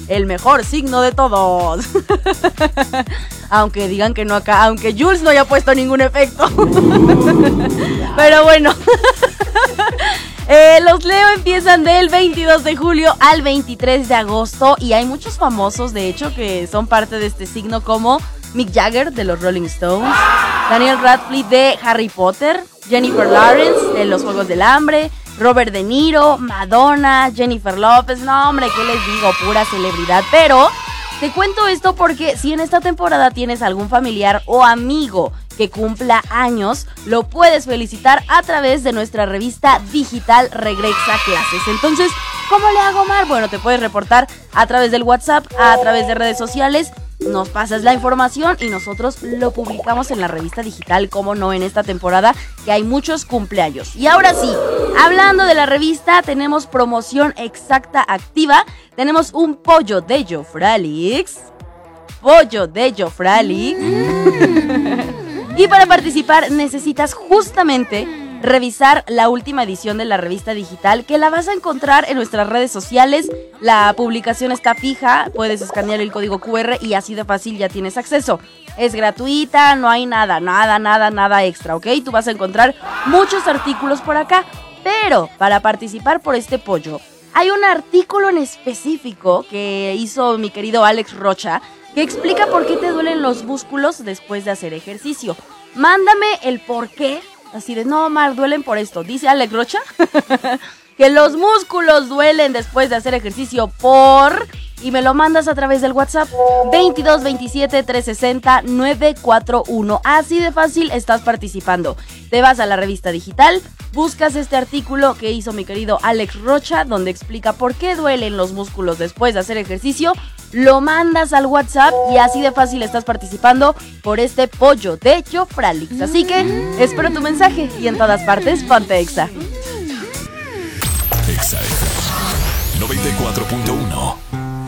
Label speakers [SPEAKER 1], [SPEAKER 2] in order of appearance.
[SPEAKER 1] el mejor signo de todos. Aunque digan que no acá, aunque Jules no haya puesto ningún efecto. Pero bueno. Los Leo empiezan del 22 de julio al 23 de agosto y hay muchos famosos, de hecho, que son parte de este signo, como Mick Jagger de los Rolling Stones, Daniel Radcliffe de Harry Potter, Jennifer Lawrence de Los Juegos del Hambre, Robert De Niro, Madonna, Jennifer López. No, hombre, ¿qué les digo? Pura celebridad. Pero te cuento esto porque si en esta temporada tienes algún familiar o amigo que cumpla años, lo puedes felicitar a través de nuestra revista digital Regresa Clases. Entonces, ¿cómo le hago, Mar? Bueno, te puedes reportar a través del WhatsApp, a través de redes sociales. Nos pasas la información y nosotros lo publicamos en la revista digital, como no, en esta temporada que hay muchos cumpleaños. Y ahora sí, hablando de la revista, tenemos promoción exacta activa. Tenemos un pollo de Jofralix. Pollo de Jofralix. Y para participar necesitas justamente revisar la última edición de la revista digital, que la vas a encontrar en nuestras redes sociales. La publicación está fija, puedes escanear el código QR y así de fácil ya tienes acceso. Es gratuita, no hay nada extra, ¿ok? Tú vas a encontrar muchos artículos por acá, pero para participar por este pollo, hay un artículo en específico que hizo mi querido Alex Rocha, que explica por qué te duelen los músculos después de hacer ejercicio. Mándame el por qué. Así de, no, Mar, duelen por esto. Dice Alex Rocha que los músculos duelen después de hacer ejercicio por... Y me lo mandas a través del WhatsApp 22 27 360 941. Así de fácil estás participando. Te vas a la revista digital, buscas este artículo que hizo mi querido Alex Rocha, donde explica por qué duelen los músculos después de hacer ejercicio. Lo mandas al WhatsApp y así de fácil estás participando por este pollo de Jofralix. Así que espero tu mensaje y en todas partes ponte Exa.
[SPEAKER 2] Exa FM 94.1